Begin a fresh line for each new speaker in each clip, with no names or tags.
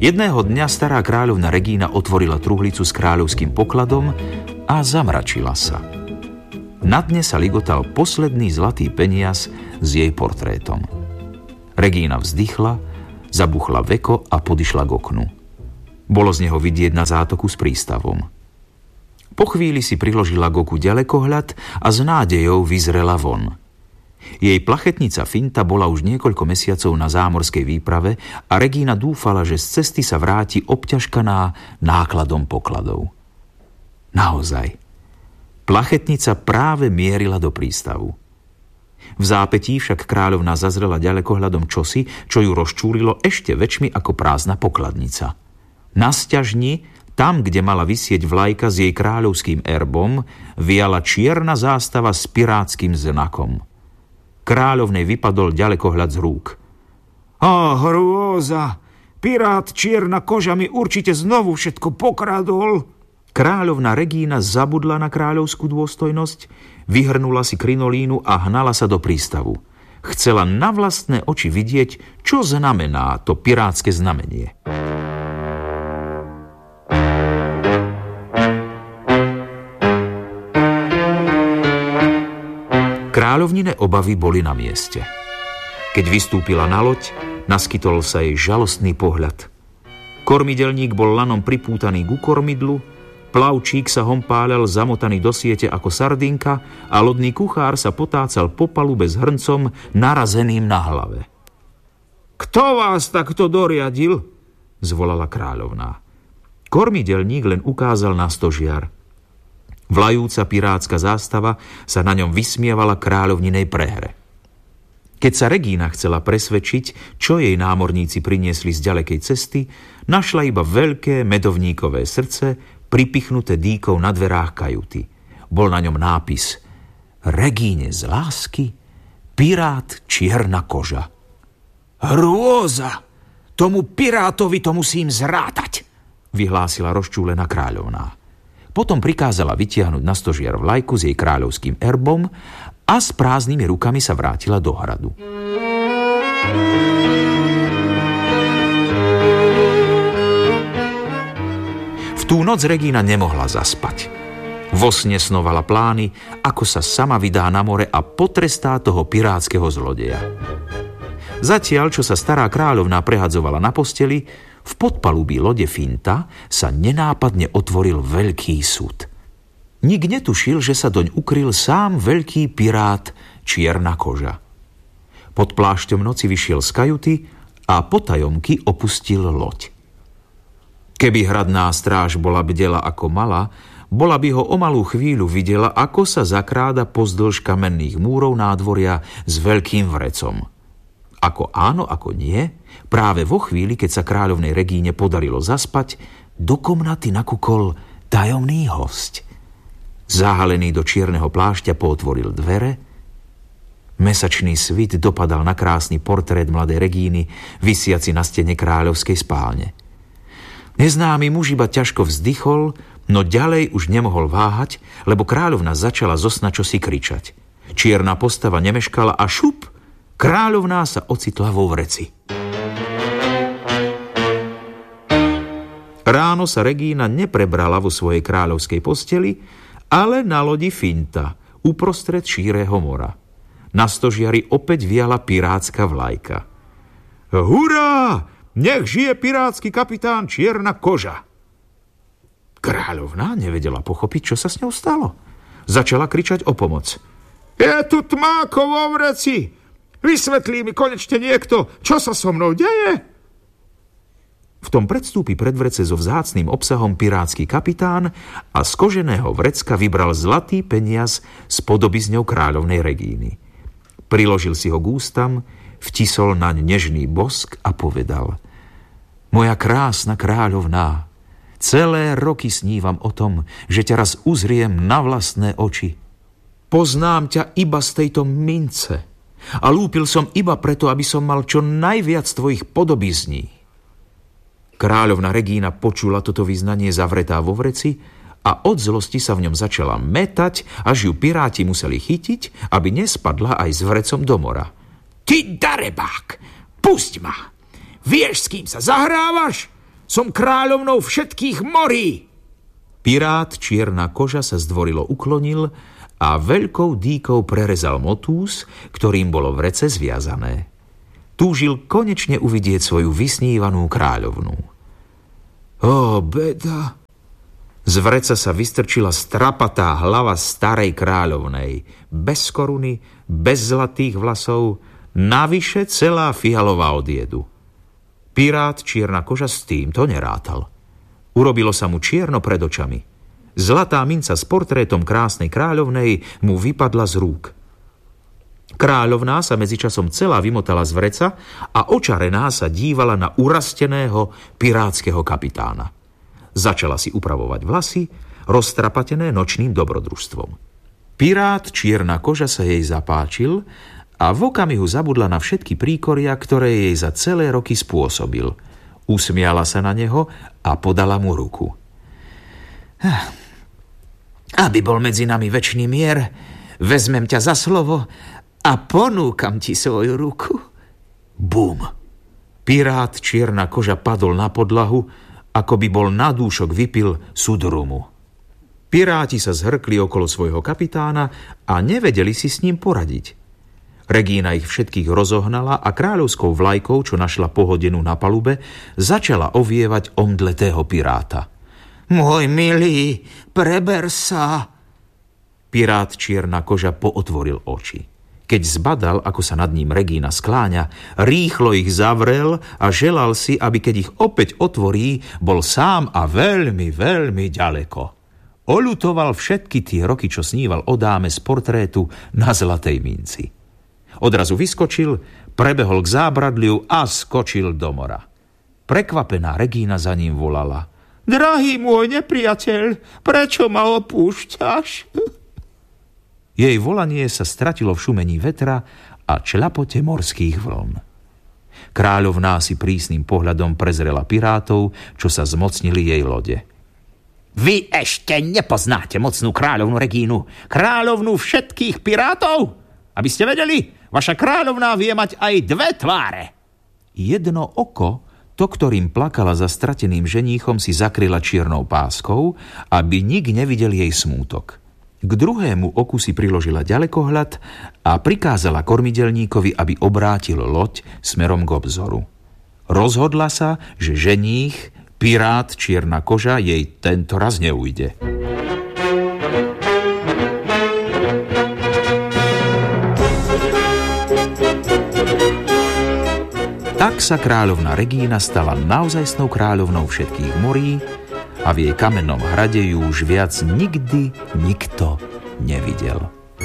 Jedného dňa stará kráľovna Regína otvorila truhlicu s kráľovským pokladom a zamračila sa. Na dne sa ligotal posledný zlatý peniaz s jej portrétom. Regína vzdychla, zabuchla veko a podišla k oknu. Bolo z neho vidieť na zátoku s prístavom. Po chvíli si priložila k oku ďalekohľad a s nádejou vyzrela von. Jej plachetnica Finta bola už niekoľko mesiacov na zámorskej výprave a Regína dúfala, že z cesty sa vráti obťažkaná nákladom pokladov. Naozaj, plachetnica práve mierila do prístavu. V zápätí však kráľovna zazrela ďalekohľadom čosi, čo ju rozčúlilo ešte väčšmi ako prázdna pokladnica. Na sťažni, tam, kde mala visieť vlajka s jej kráľovským erbom, viala čierna zástava s pirátskym znakom. Kráľovnej vypadol ďalekohľad z rúk.
Hrôza! Pirát čierna koža mi určite znovu všetko pokradol.
Kráľovna Regína zabudla na kráľovskú dôstojnosť, vyhrnula si krinolínu a hnala sa do prístavu. Chcela na vlastné oči vidieť, čo znamená to pirátske znamenie. Kráľovnine obavy boli na mieste. Keď vystúpila na loď, naskytol sa jej žalostný pohľad. Kormidelník bol lanom pripútaný ku kormidlu, plavčík sa hompáľal zamotaný do siete ako sardinka a lodný kuchár sa potácal po palube s hrncom narazeným na hlave.
Kto vás takto doriadil? Zvolala kráľovná.
Kormidelník len ukázal na stožiar. Vlajúca pirátska zástava sa na ňom vysmievala kráľovninej prehre. Keď sa Regína chcela presvedčiť, čo jej námorníci priniesli z ďalekej cesty, našla iba veľké medovníkové srdce, pripichnuté dýkou na dverách kajuty. Bol na ňom nápis Regíne z lásky, pirát čierna koža.
Hrôza! Tomu pirátovi to musím zrátať,
vyhlásila rozčúlená kráľovná. Potom prikázala vytiahnuť na stožiar vlajku s jej kráľovským erbom a s prázdnymi rukami sa vrátila do hradu. V tú noc Regína nemohla zaspať. Vo sne snovala plány, ako sa sama vydá na more a potrestá toho pirátskeho zlodeja. Zatiaľ, čo sa stará kráľovná prehadzovala na posteli, v podpalubí lode Finta sa nenápadne otvoril veľký súd. Nik netušil, že sa doň ukryl sám veľký pirát čierna koža. Pod plášťom noci vyšiel z kajuty a potajomky opustil loď. Keby hradná stráž bola bdela ako mala, bola by ho o malú chvíľu videla, ako sa zakráda pozdĺž kamenných múrov nádvoria s veľkým vrecom. Ako áno, ako nie, práve vo chvíli, keď sa kráľovnej Regíne podarilo zaspať, do komnaty nakúkol tajomný hosť. Zahalený do čierneho plášťa pootvoril dvere. Mesačný svit dopadal na krásny portrét mladej Regíny, visiaci na stene kráľovskej spálne. Neznámy muž iba ťažko vzdychol, no ďalej už nemohol váhať, lebo kráľovna začala zo sna čosi kričať. Čierna postava nemeškala a šup! Kráľovná sa ocitla vo vreci. Ráno sa Regína neprebrala vo svojej kráľovskej posteli, ale na lodi Finta, uprostred šírého mora. Na stožiari opäť viala pirátska vlajka. Hurá! Nech žije pirátsky kapitán Čierna koža! Kráľovná nevedela pochopiť, čo sa s ňou stalo. Začala kričať o pomoc.
Je tu tmáko vo vreci! Vysvetlí mi konečne niekto, čo sa so mnou deje?
V tom predstúpi pred vrece so vzácnym obsahom pirátsky kapitán a z koženého vrecka vybral zlatý peniaz s podobizňou kráľovnej Regíny. Priložil si ho k ústam, vtisol naň nežný bosk a povedal: Moja krásna kráľovná, celé roky snívam o tom, že ťa raz uzriem na vlastné oči. Poznám ťa iba z tejto mince a lúpil som iba preto, aby som mal čo najviac tvojich podobizní. Kráľovna Regína počula toto vyznanie zavretá vo vreci a od zlosti sa v ňom začala mätať, až ju piráti museli chytiť, aby nespadla aj s vrecom do mora.
Ty darebák, pusť ma! Vieš, s kým sa zahrávaš? Som kráľovnou všetkých morí.
Pirát Čierna koža sa zdvorilo uklonil a veľkou dýkou prerezal motús, ktorým bolo vrece zviazané. Túžil konečne uvidieť svoju vysnívanú kráľovnú. Ó, beda! Z vreca sa vystrčila strapatá hlava starej kráľovnej, bez koruny, bez zlatých vlasov, navyše celá fialová od jedu. Pirát Čierna koža s týmto nerátal. Urobilo sa mu čierno pred očami. Zlatá minca s portrétom krásnej kráľovnej mu vypadla z rúk. Kráľovná sa medzičasom celá vymotala z vreca a očarená sa dívala na urasteného pirátskeho kapitána. Začala si upravovať vlasy, roztrapatené nočným dobrodružstvom. Pirát Čierna koža sa jej zapáčil a v okamihu zabudla na všetky príkoria, ktoré jej za celé roky spôsobil. Usmiala sa na neho a podala mu ruku. Aby bol medzi nami večný mier, vezmem ťa za slovo a ponúkam ti svoju ruku. Bum! Pirát Čierna koža padol na podlahu, ako by bol na dúšok vypil sudrumu. Piráti sa zhrkli okolo svojho kapitána a nevedeli si s ním poradiť. Regína ich všetkých rozohnala a kráľovskou vlajkou, čo našla pohodenú na palube, začala ovievať omdletého piráta. Môj milý, preber sa! Pirát Čierna koža pootvoril oči. Keď zbadal, ako sa nad ním Regína skláňa, rýchlo ich zavrel a želal si, aby keď ich opäť otvorí, bol sám a veľmi, veľmi ďaleko. Oľutoval všetky tie roky, čo sníval o dáme z portrétu na zlatej minci. Odrazu vyskočil, prebehol k zábradliu a skočil do mora. Prekvapená Regína za ním volala. Drahý môj nepriateľ, prečo ma opúšťaš? Jej volanie sa stratilo v šumení vetra a čľapote morských vln. Kráľovná si prísnym pohľadom prezrela pirátov, čo sa zmocnili jej lode. Vy ešte nepoznáte mocnú kráľovnú Regínu, kráľovnú všetkých pirátov? Aby ste vedeli, vaša kráľovná vie mať aj dve tváre. Jedno oko, to, ktorým plakala za strateným ženíchom, si zakryla čiernou páskou, aby nik nevidel jej smútok. K druhému oku si priložila ďalekohľad a prikázala kormidelníkovi, aby obrátil loď smerom k obzoru. Rozhodla sa, že ženích, pirát Čierna koža, jej tento raz neujde. Tak sa kráľovna Regína stala naozajstnou kráľovnou všetkých morí a v jej kamennom hrade ju už viac nikdy nikto nevidel.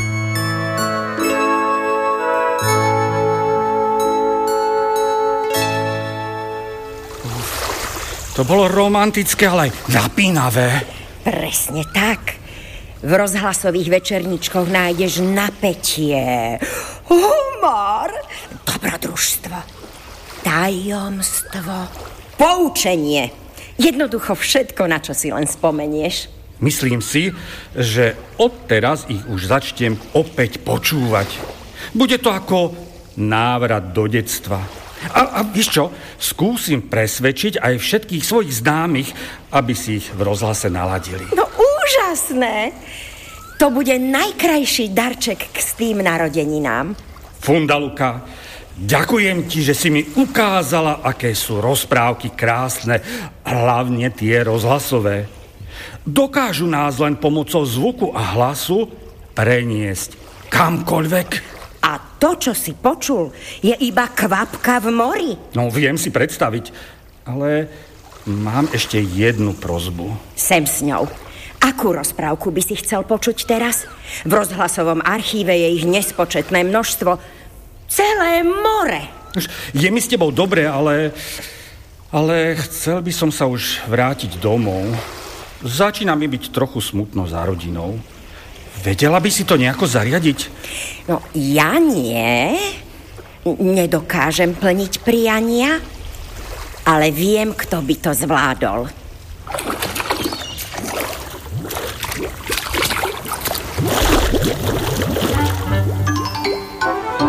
To bolo romantické, ale aj napínavé.
Presne tak. V rozhlasových večerníčkoch nájdeš napätie, humor, dobrodružstvo, tajomstvo, poučenie. Jednoducho všetko, na čo si len spomenieš.
Myslím si, že odteraz ich už začnem opäť počúvať. Bude to ako návrat do detstva. A vieš čo? Skúsim presvedčiť aj všetkých svojich známych, aby si ich v rozhlase naladili.
No úžasné! To bude najkrajší darček k tým narodeninám.
Fundaluka, ďakujem ti, že si mi ukázala, aké sú rozprávky krásne, hlavne tie rozhlasové. Dokážu nás len pomocou zvuku a hlasu preniesť kamkoľvek.
A to, čo si počul, je iba kvapka v mori.
No, viem si predstaviť, ale mám ešte jednu prosbu.
Sem s ňou. Akú rozprávku by si chcel počuť teraz? V rozhlasovom archíve je ich nespočetné množstvo. Celé more.
Je mi s tebou dobre, ale chcel by som sa už vrátiť domov. Začína mi byť trochu smutno za rodinou. Vedela by si to nejako zariadiť?
No, ja nie. Nedokážem plniť priania, ale viem, kto by to zvládol.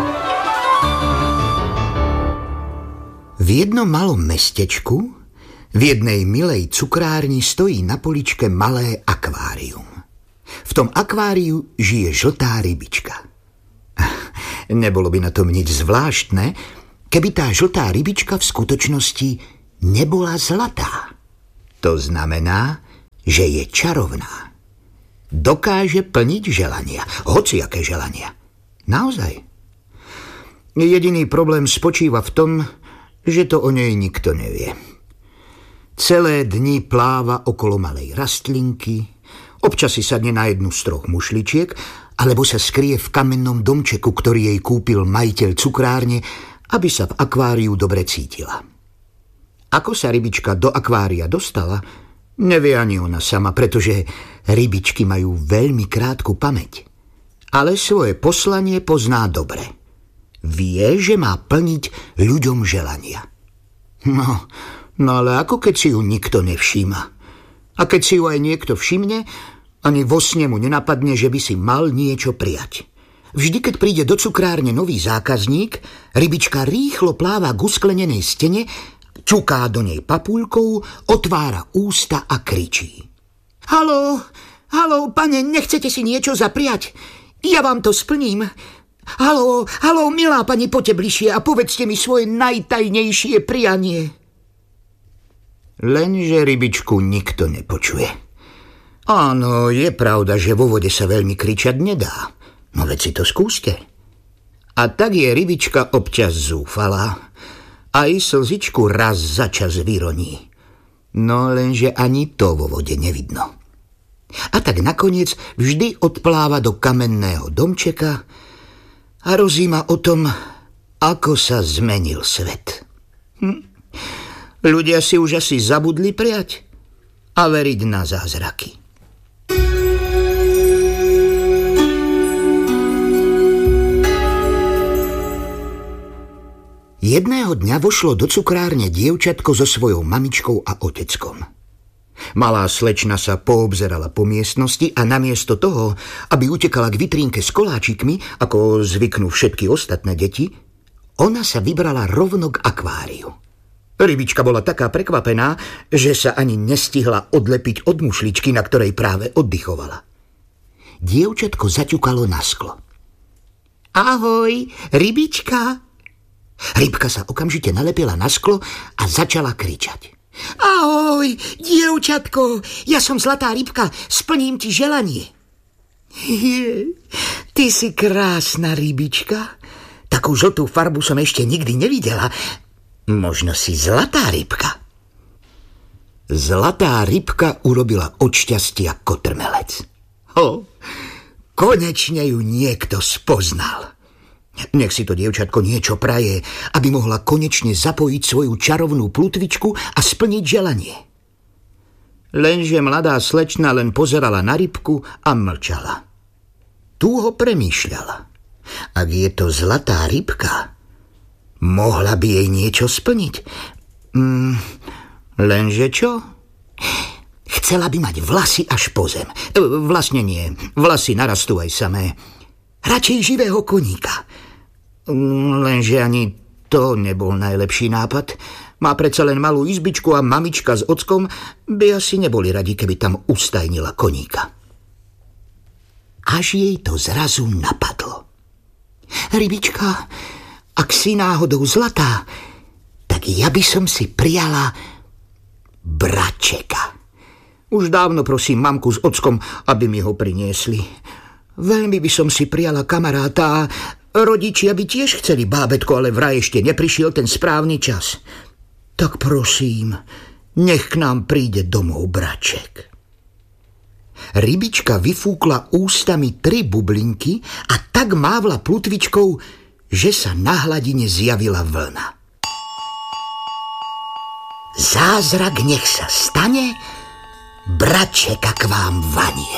V jednom malom mestečku V jednej milej cukrárni stojí na poličke malé akvárium. V tom akváriu žije žltá rybička. Nebolo by na tom nič zvláštne, keby tá žltá rybička v skutočnosti nebola zlatá. To znamená, že je čarovná. Dokáže plniť želania, hociaké želania. Naozaj. Jediný problém spočíva v tom, že to o nej nikto nevie. Celé dni pláva okolo malej rastlinky, občas si sadne na jednu z 3 mušličiek, alebo sa skrie v kamennom domčeku, ktorý jej kúpil majiteľ cukrárne, aby sa v akváriu dobre cítila. Ako sa rybička do akvária dostala, nevie ani ona sama, pretože rybičky majú veľmi krátku pamäť. Ale svoje poslanie pozná dobre. Vie, že má plniť ľuďom želania. No ale ako keď si ju nikto nevšíma? A keď si ju aj niekto všimne, ani vo sne mu nenapadne, že by si mal niečo prijať. Vždy, keď príde do cukrárne nový zákazník, rybička rýchlo pláva k usklenenej stene, ťuká do nej papuľkou, otvára ústa a kričí. Haló, pane, nechcete si niečo zapriať? Ja vám to splním. Haló, milá pani, poďte bližšie a povedzte mi svoje najtajnejšie prianie. Lenže rybičku nikto nepočuje. Áno, je pravda, že vo vode sa veľmi kričať nedá. No veď si to skúste. A tak je rybička občas zúfalá. Aj slzičku raz za čas vyroní. No lenže ani to vo vode nevidno. A tak nakoniec vždy odpláva do kamenného domčeka a rozíma o tom, ako sa zmenil svet. Ľudia si už asi zabudli priať a veriť na zázraky. Jedného dňa vošlo do cukrárne dievčatko so svojou mamičkou a oteckom. Malá slečna sa poobzerala po miestnosti a namiesto toho, aby utekala k vitrínke s koláčikmi, ako zvyknú všetky ostatné deti, ona sa vybrala rovno k akváriu. Rybička bola taká prekvapená, že sa ani nestihla odlepiť od mušličky, na ktorej práve oddychovala. Dievčatko zaťukalo na sklo. Ahoj, rybička! Rybka sa okamžite nalepila na sklo a začala kričať. Ahoj, dievčatko, ja som zlatá rybka, splním ti želanie. Ty si krásna rybička. Takú žltú farbu som ešte nikdy nevidela. Možno si zlatá rybka. Zlatá rybka urobila od šťastia kotrmelec. Konečne ju niekto spoznal. Nech si to dievčatko niečo praje, aby mohla konečne zapojiť svoju čarovnú plutvičku a splniť želanie. Lenže mladá slečna len pozerala na rybku a mlčala. Túho premýšľala. Ak je to zlatá rybka, mohla by jej niečo splniť. Lenže čo? Chcela by mať vlasy až po zem. Vlastne nie, vlasy narastú aj samé. Radšej živého koníka. Lenže ani to nebol najlepší nápad. Má predsa len malú izbičku a mamička s ockom by asi neboli radi, keby tam ustajnila koníka. Až jej to zrazu napadlo. Rybička, ak si náhodou zlatá, tak ja by som si prijala bračeka. Už dávno prosím mamku s ockom, aby mi ho priniesli. Veľmi by som si prijala kamaráta a rodičia by tiež chceli bábätko, ale vraj ešte neprišiel ten správny čas. Tak prosím, nech k nám príde domov braček. Rybička vyfúkla ústami 3 bublinky a tak mávla plutvičkou, že sa na hladine zjavila vlna. Zázrak nech sa stane, bračeka k vám vanie.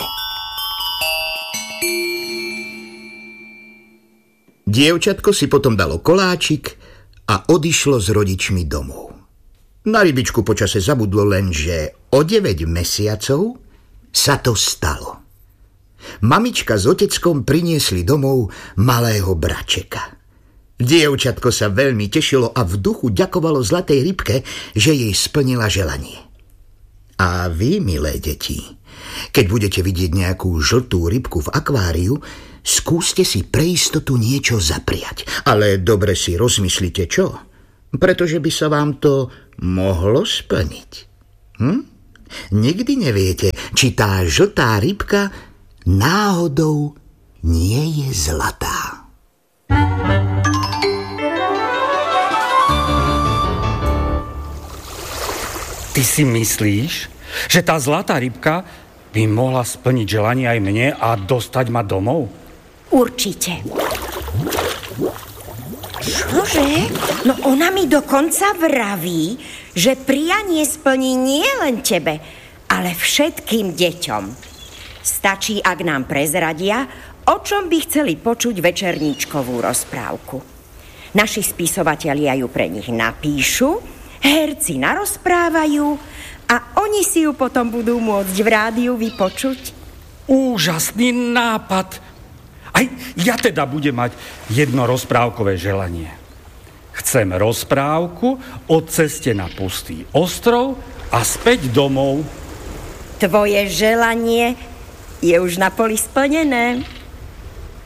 Dievčatko si potom dalo koláčik a odišlo s rodičmi domov. Na rybičku počase zabudlo len, že o 9 mesiacov sa to stalo. Mamička s oteckom priniesli domov malého bračeka. Dievčatko sa veľmi tešilo a v duchu ďakovalo zlatej rybke, že jej splnila želanie. A vy, milé deti, keď budete vidieť nejakú žltú rybku v akváriu, skúste si pre istotu niečo zapriať. Ale dobre si rozmyslite čo, pretože by sa vám to mohlo splniť. Nikdy neviete, či tá žltá rybka náhodou nie je zlatá.
Ty si myslíš, že tá zlatá rybka by mohla splniť želanie aj mne a dostať ma domov?
Určite. Čože? No ona mi dokonca vraví, že prianie splní nie len tebe, ale všetkým deťom. Stačí, ak nám prezradia, o čom by chceli počuť večerníčkovú rozprávku. Naši spisovatelia ju pre nich napíšu, herci narozprávajú a oni si ju potom budú môcť v rádiu vypočuť.
Úžasný nápad. Aj ja teda budem mať jedno rozprávkové želanie. Chcem rozprávku o ceste na pustý ostrov a späť domov.
Tvoje želanie je už na poli splnené.